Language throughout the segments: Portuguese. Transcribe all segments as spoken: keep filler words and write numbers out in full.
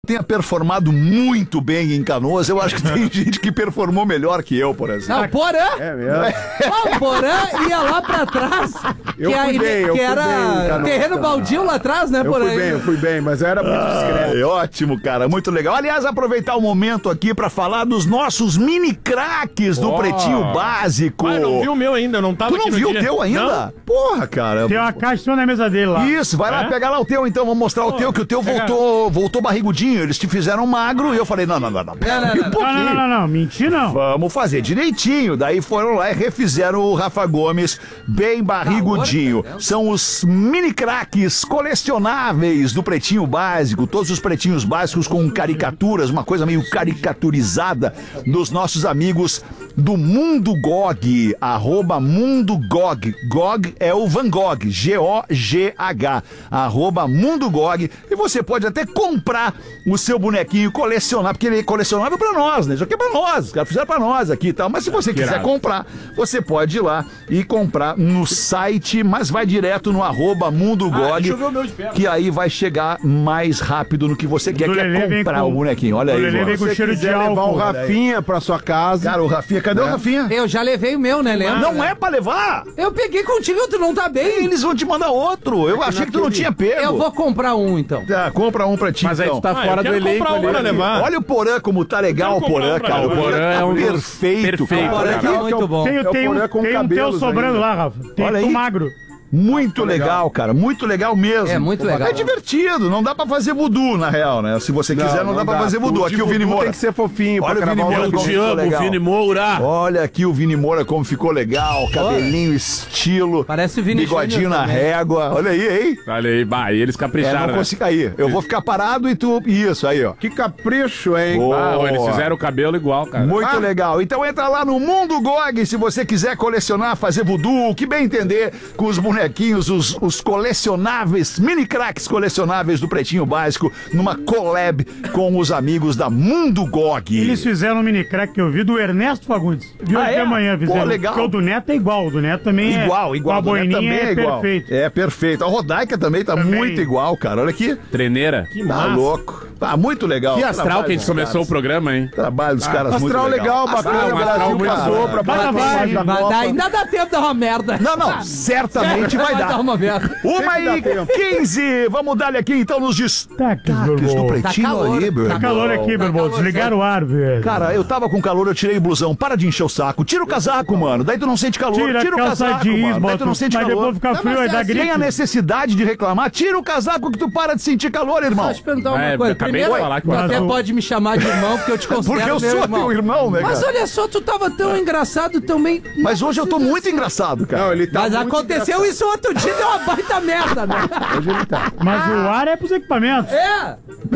tenha performado muito bem em Canoas, eu acho que tem gente que performou melhor que eu, por exemplo. Não, o Porã. É mesmo? Ah, o Porã ia lá pra trás. Eu que fui aí, bem, eu que fui era bem em Canoas, terreno tá? baldio lá atrás, né, Eu Porã? fui bem, eu fui bem, mas eu era muito discreto. É ótimo, cara, muito legal. Aliás, aproveitar o momento aqui pra falar dos nossos mini craques do Oh. Pretinho Básico. Ah, eu não vi o meu ainda, eu não tava Tu não aqui no viu o dia. teu ainda? Não? Porra, cara. Tem uma caixa só na mesa dele lá. Isso, vai lá, É? pega lá o teu então, vamos mostrar o teu, que o teu pega. voltou, voltou barrigudinho. Eles te fizeram magro e eu falei, não, não, não, não. Não, não, não. Um Não, não, pouquinho. não, não, não, mentir não. Vamos fazer direitinho. Daí foram lá e refizeram o Rafa Gomes bem barrigudinho. São os mini craques colecionáveis do Pretinho Básico. Todos os pretinhos básicos com caricaturas, uma coisa meio caricaturizada dos nossos amigos do Mundo Gog. Arroba Mundo Gog. Gog é o Van Gogh. G O G H. Arroba Mundo Gog. E você pode até comprar o seu bonequinho, colecionar, porque ele é colecionável pra nós, né? Isso aqui é pra nós, os caras fizeram pra nós aqui e tal. Mas se você quiser irado. comprar, você pode ir lá e comprar no site, mas vai direto no arroba Mundo Gog, deixa eu ver o meu de perto. que aí vai chegar mais rápido no que você quer, Do que é Lelê vem comprar com- o bonequinho. Olha o aí, Lelê Gomes. vem com Se você cheiro de quiser levar o álcool. Rafinha pra sua casa. Cara, o Rafinha, cadê o Rafinha? Eu já levei o meu, né, lembra? Não é pra levar? Eu peguei contigo, tu não tá bem. Eles vão te mandar outro. Eu achei que tu não naquele- tinha pego. Eu vou comprar um, então. Tá, compra um pra ti, Mas aí então. tu tá Ah, fora eu do quero elenco comprar um ali. pra levar. Olha o Porã como tá legal, o Quero comprar Porã, um pra cara. O levar. Porã Porã tá é um dos perfeito, perfeitos, cara. Porã tá muito bom. Tem, É o tem, um, Porã com tem um teu cabelos sobrando ainda. lá, Rafa. Tem Olha tu aí. magro. Muito legal, cara. Muito legal mesmo. É muito legal. É divertido. Não dá pra fazer voodoo, na real, né? Se você quiser, não, dá pra fazer voodoo. Aqui o Vini Moura. Tem que ser fofinho Olha pra o Vini cravar Moura o como dedo. ficou legal. Moura. Olha aqui o Vini Moura como ficou legal. Cabelinho, estilo. Parece o Vini Bigodinho Júnior na também. régua. Olha aí, hein? Olha aí, bah, e eles É, capricharam, não né? consigo cair. Eu vou ficar parado e tu... Isso, aí, ó. Que capricho, hein? Boa. Ah, eles fizeram o cabelo igual, cara. Muito Ah. legal. Então entra lá no Mundo Gog se você quiser colecionar, fazer voodoo, o que bem entender com os bonequinhos, os, os colecionáveis, mini craques colecionáveis do Pretinho Básico, numa collab com os amigos da Mundo Gog. Eles fizeram um mini crack que eu vi do Ernesto Fagundes. Viu Ah, hoje é? de manhã fizeram. Pô, legal. Porque o do Neto é igual. O do Neto também é. Igual, igual. Com a do Neto boininha também é, é igual. perfeito. É perfeito. A Rodaica também tá Também. muito igual, cara. Olha aqui. Treneira. Que Tá louco. Tá muito legal. Que astral Trabalho que a gente dos começou caras. o programa, hein? Trabalho dos caras muito Astral legal, bacana. Astral, O astral Brasil muito passou bom. pra Vai, bater vai, mais da Vai Copa. dar, ainda dá tempo de dar uma merda. Não, não, certamente vai Vai dar. dar uma merda. Uma Sempre e dá tempo. quinze. Vamos dar aqui então nos destaques Tá, que do Pretinho Tá calor. aí, meu Tá irmão. calor aqui, meu irmão. Desligaram o ar, velho. Cara, eu tava com calor, eu tirei o blusão. Para de encher o saco. Tira o casaco, mano. Daí tu não sente calor. Tira Tira, a o calça casaco, jeans, mano. Daí bota. tu não sente Mas calor. depois fica frio, mas aí dá é assim, gripe. Tem a necessidade de reclamar. Tira o casaco que tu para de sentir calor, irmão. Deixa eu te perguntar uma É, coisa. acabei de Primeiro, falar que tu o até azul- pode me chamar de irmão, porque eu te considero Porque eu meu sou irmão. teu irmão, né, Mas cara? olha só, tu tava tão engraçado, tão bem... Mas hoje eu tô muito engraçado, cara. Não, ele tá Mas muito aconteceu engraçado. isso outro dia, deu uma baita merda, né? Hoje ele tá. Mas o ar é pros equipamentos. É,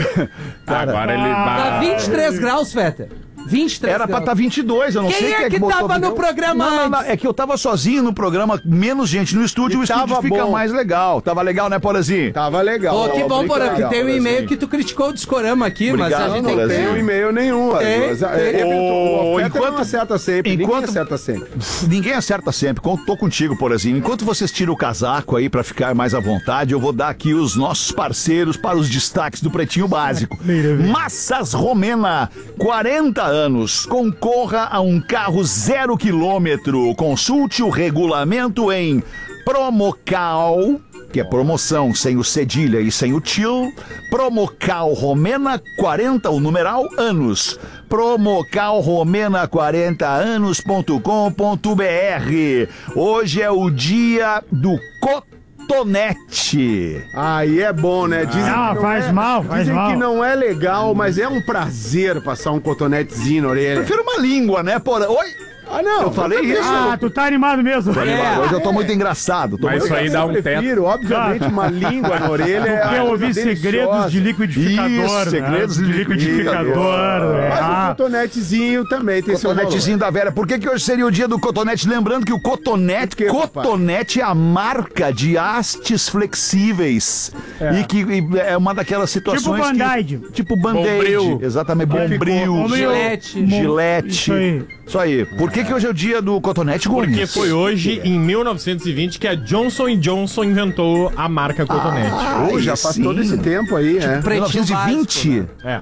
Agora ele Ah, vai. tá vinte e três graus, Fetter. vinte e três Era pra graus. estar vinte e dois, eu não Quem sei é quem que botou tava no pneu. programa Não, não, não, antes? é que eu tava sozinho no programa, menos gente no estúdio, E o estúdio tava fica bom. mais legal. Tava legal, né, Porazinho? Tava legal. Pô, que Ó, bom, Porã, que legal, tem um Brasil. e-mail que tu criticou o Discorama aqui, mas Obrigado, a gente tem Brasil. que Tem um ter... e-mail nenhum. Tem, Mas, é, tem. eventual- O Ô, Fetter enquanto- não acerta sempre. enquanto- Ninguém acerta sempre. Ninguém acerta sempre. Tô contigo, Porazinho. Enquanto vocês tiram o casaco aí pra ficar mais à vontade, eu vou dar aqui os nossos parceiros para os destaques do Pretinho Básico. Massas Romena, quarenta anos. Concorra a um carro zero quilômetro. Consulte o regulamento em Promocal, que é promoção sem o cedilha e sem o til. Promocal Romena quarenta, o numeral anos. Promocal Romena quarenta anos ponto com ponto br. Hoje é o dia do cotonete. Aí é bom, né? Dizem Ah, que não faz é, mal, faz dizem mal. que não é legal, mas é um prazer passar um cotonetezinho na orelha. Prefiro uma língua, né, porra? Oi? Ah, não. Eu falei isso. Ah, tu tá animado mesmo. É. Hoje eu tô muito engraçado. Tô Mas muito isso aí dá um Eu teto. prefiro, obviamente, uma língua na orelha. é Quer algo ouvir delicioso. segredos de liquidificador. Isso, né? segredos de de liquidificador. liquidificador. é. Mas Ah, o cotonetezinho também tem seu valor. Cotonetezinho da velha. Por que, que hoje seria o dia do cotonete? Lembrando que o cotonete, Por quê, papai? cotonete é a marca de hastes flexíveis. E que e é uma daquelas situações Tipo Band-Aid. que... Tipo Band-Aid. Bombril. Exatamente, Bombril. bombril. Bombril. Gilete. Gilete. Isso aí. Isso aí. Por que, que hoje é o dia do cotonete, Gomes? Porque foi hoje, em mil novecentos e vinte, que a Johnson and Johnson inventou a marca Cotonete. Ah, Pô, já aí faz sim. todo esse tempo aí, é. Pretinho mil novecentos e vinte? básico, né? É.